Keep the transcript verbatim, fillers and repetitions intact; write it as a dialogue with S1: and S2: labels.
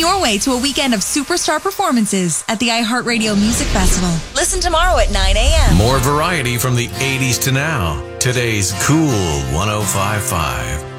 S1: your way to a weekend of superstar performances at the iHeartRadio Music Festival. Listen tomorrow at nine a.m.
S2: More variety from the eighties to now. Today's Cool one oh five point five.